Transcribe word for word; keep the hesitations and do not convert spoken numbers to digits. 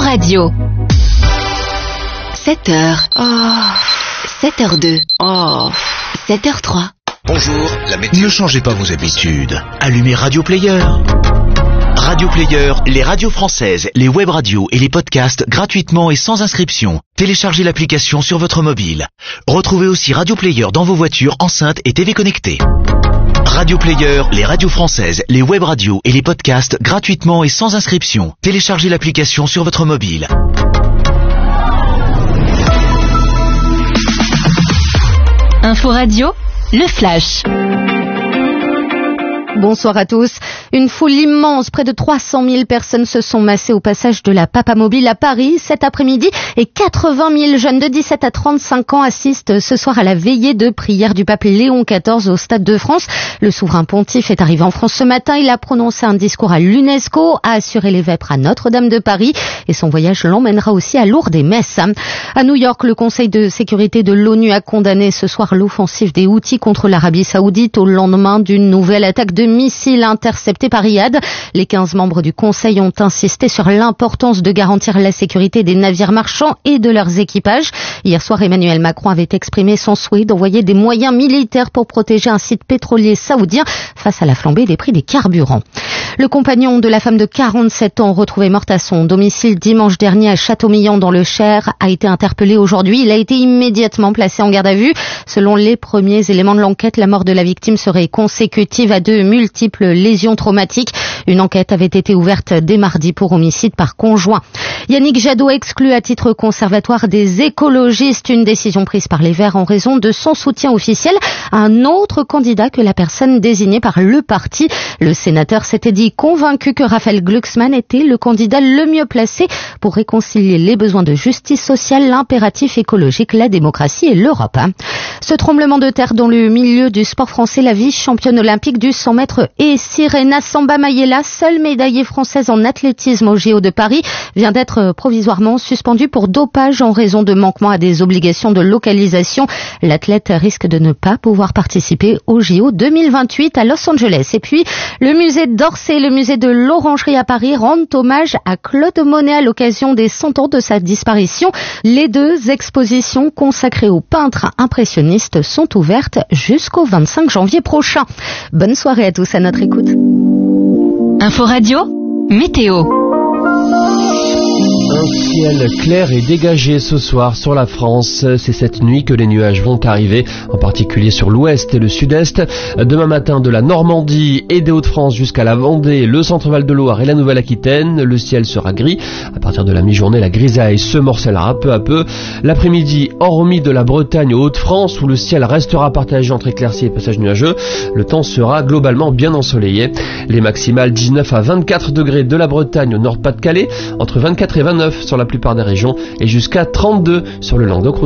Radio. sept heures. Oh. sept heures deux. Oh. sept heures trois. Bonjour, la météo. Ne changez pas vos habitudes. Allumez Radio Player. Radio Player, les radios françaises, les web radios et les podcasts gratuitement et sans inscription. Téléchargez l'application sur votre mobile. Retrouvez aussi Radio Player dans vos voitures, enceintes et T V connectées. Radio Player, les radios françaises, les web radios et les podcasts gratuitement et sans inscription. Téléchargez l'application sur votre mobile. Info Radio, le flash. Bonsoir à tous. Une foule immense, près de trois cent mille personnes se sont massées au passage de la Papamobile à Paris cet après-midi et quatre-vingt mille jeunes de dix-sept à trente-cinq ans assistent ce soir à la veillée de prière du pape Léon quatorze au Stade de France. Le souverain pontife est arrivé en France ce matin. Il a prononcé un discours à l'UNESCO, a assuré les vêpres à Notre-Dame de Paris et son voyage l'emmènera aussi à Lourdes et Metz. À New York, le Conseil de sécurité de l'ONU a condamné ce soir l'offensive des Houthis contre l'Arabie Saoudite au lendemain d'une nouvelle attaque de missiles interceptés par Riyad. Les quinze membres du Conseil ont insisté sur l'importance de garantir la sécurité des navires marchands et de leurs équipages. Hier soir, Emmanuel Macron avait exprimé son souhait d'envoyer des moyens militaires pour protéger un site pétrolier saoudien face à la flambée des prix des carburants. Le compagnon de la femme de quarante-sept ans retrouvée morte à son domicile dimanche dernier à Châteaumillan dans le Cher a été interpellé aujourd'hui. Il a été immédiatement placé en garde à vue. Selon les premiers éléments de l'enquête, la mort de la victime serait consécutive à de multiples lésions traumatiques. Une enquête avait été ouverte dès mardi pour homicide par conjoint. Yannick Jadot exclut à titre conservatoire des écologistes, une décision prise par les Verts en raison de son soutien officiel à un autre candidat que la personne désignée par le parti. Le sénateur s'était dit convaincu que Raphaël Glucksmann était le candidat le mieux placé pour réconcilier les besoins de justice sociale, l'impératif écologique, la démocratie et l'Europe. Ce tremblement de terre dans le milieu du sport français, la vice-championne olympique du cent mètres et Sirena Samba Mayela, seule médaillée française en athlétisme au J O de Paris, vient d'être provisoirement suspendue pour dopage en raison de manquement à des obligations de localisation. L'athlète risque de ne pas pouvoir participer au J O deux mille vingt-huit à Los Angeles. Et puis, le musée d'Orsay et le musée de l'Orangerie à Paris rendent hommage à Claude Monet à l'occasion des cent ans de sa disparition. Les deux expositions consacrées au peintre impressionniste sont ouvertes jusqu'au vingt-cinq janvier prochain. Bonne soirée à tous à notre écoute. Info Radio, météo. Un ciel clair et dégagé ce soir sur la France. C'est cette nuit que les nuages vont arriver, en particulier sur l'ouest et le sud-est. Demain matin, de la Normandie et des Hauts-de-France jusqu'à la Vendée, le centre-val de Loire et la Nouvelle-Aquitaine, le ciel sera gris. À partir de la mi-journée, la grisaille se morcellera peu à peu. L'après-midi, hormis de la Bretagne aux Hauts-de-France, où le ciel restera partagé entre éclaircies et passages nuageux, le temps sera globalement bien ensoleillé. Les maximales dix-neuf à vingt-quatre degrés de la Bretagne au Nord-Pas-de-Calais, entre vingt-quatre et vingt-neuf sur la plupart des régions et jusqu'à trente-deux sur le Languedoc.